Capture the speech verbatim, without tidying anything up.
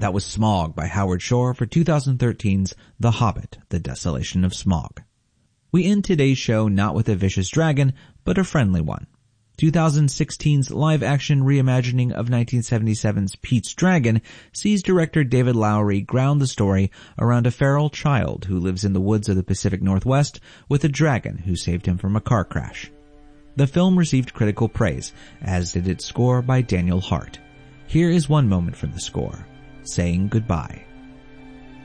That was Smaug by Howard Shore for two thousand thirteen's The Hobbit, The Desolation of Smaug. We end today's show not with a vicious dragon, but a friendly one. twenty sixteen's live-action reimagining of nineteen seventy-seven's Pete's Dragon sees director David Lowery ground the story around a feral child who lives in the woods of the Pacific Northwest with a dragon who saved him from a car crash. The film received critical praise, as did its score by Daniel Hart. Here is one moment from the score, saying goodbye.